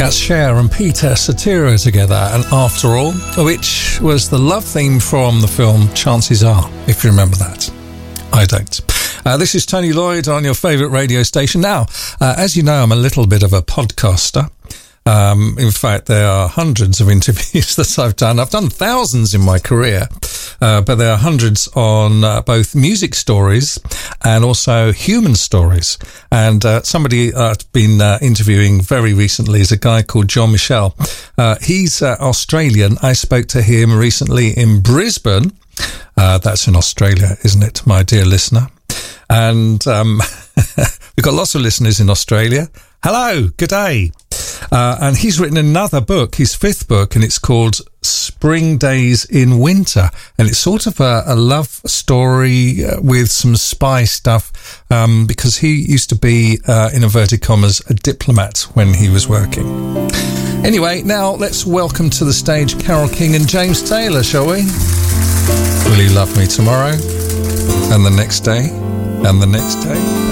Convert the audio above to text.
That's Cher and Peter Cetera together, and After All, which was the love theme from the film Chances Are, if you remember that. I don't. This is Tony Lloyd on your favourite radio station. Now, as you know, I'm a little bit of a podcaster. In fact, there are hundreds of interviews that I've done. I've done thousands in my career, but there are hundreds on both music stories and also human stories. And somebody I've been interviewing very recently is a guy called John Michel. He's Australian. I spoke to him recently in Brisbane. That's in Australia, isn't it, my dear listener? And we've got lots of listeners in Australia. Hello, good day. And he's written another book, his fifth book, and it's called Spring Days in Winter. And it's sort of a love story with some spy stuff, because he used to be, in inverted commas, a diplomat when he was working. Anyway, now let's welcome to the stage Carole King and James Taylor, shall we? Will You Love Me Tomorrow? And the next day? And the next day?